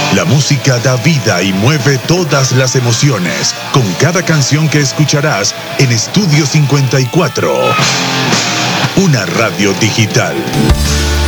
La música da vida y mueve todas las emociones, con cada canción que escucharás en Estudio 54. Una radio digital.